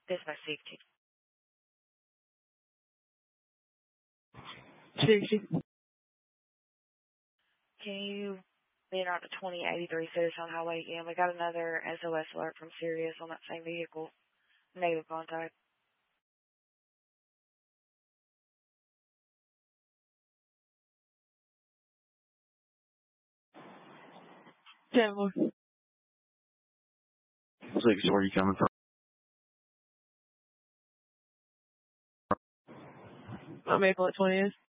Dispatch 60. 60. Can you be out to 2083 Citizen Highway again? We got another SOS alert from Sirius on that same vehicle. Negative contact. 10 more. 6, where are you coming from? I'm April at 20th.